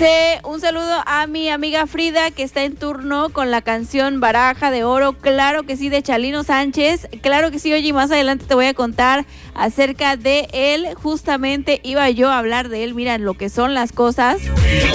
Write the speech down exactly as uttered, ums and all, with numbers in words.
Dice, un saludo a mi amiga Frida, que está en turno con la canción Baraja de Oro. Claro que sí, de Chalino Sánchez. Claro que sí, oye, y más adelante te voy a contar acerca de él. Justamente iba yo a hablar de él. Mira lo que son las cosas.